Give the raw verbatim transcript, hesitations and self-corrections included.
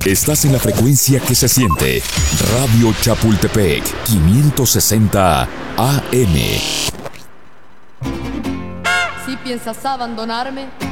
Estás en la frecuencia que se siente. Radio Chapultepec, quinientos sesenta A M. Si piensas abandonarme,